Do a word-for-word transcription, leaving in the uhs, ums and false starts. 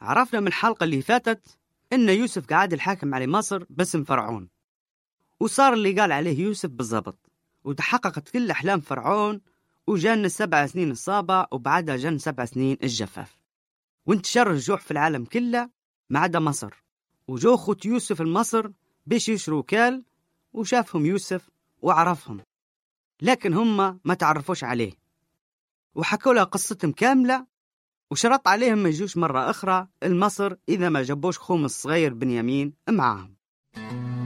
عرفنا من الحلقة اللي فاتت إن يوسف قاعد الحاكم على مصر باسم فرعون، وصار اللي قال عليه يوسف بالضبط، وتحققت كل أحلام فرعون، وجن السبع سنين الصابع، وبعدها جن سبع سنين الجفاف، وانتشر الجوع في العالم كله ما عدا مصر. وجو خوت يوسف المصر باش يشروا كال، وشافهم يوسف وعرفهم، لكن هم ما تعرفوش عليه، وحكوا له قصتهم كاملة، وشرط عليهم ما يجوش مرة أخرى المصر إذا ما جابوش خوم الصغير بنيامين معاهم.